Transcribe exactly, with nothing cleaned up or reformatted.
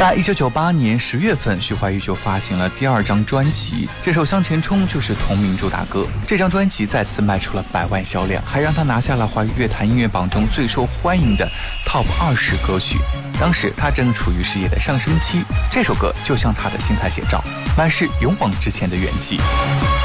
在一九九八年十月份，徐怀钰就发行了第二张专辑，这首《向前冲》就是同名主打歌。这张专辑再次卖出了百万销量，还让他拿下了华语乐坛音乐榜中最受欢迎的 Top 二十歌曲。当时他正处于事业的上升期，这首歌就像他的心态写照，满是勇往直前的元气。